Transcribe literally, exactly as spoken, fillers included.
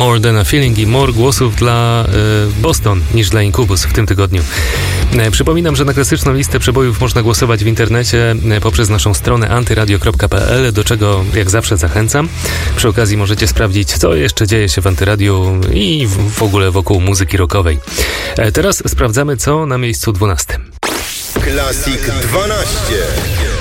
More Than a Feeling i more głosów dla y, Boston niż dla Incubus w tym tygodniu. Y, przypominam, że na klasyczną listę przebojów można głosować w internecie y, poprzez naszą stronę antyradio kropka p l, do czego jak zawsze zachęcam. Przy okazji możecie sprawdzić, co jeszcze dzieje się w Antyradiu i w, w ogóle wokół muzyki rockowej. Y, teraz sprawdzamy, co na miejscu dwunastym. Classic dwanaście.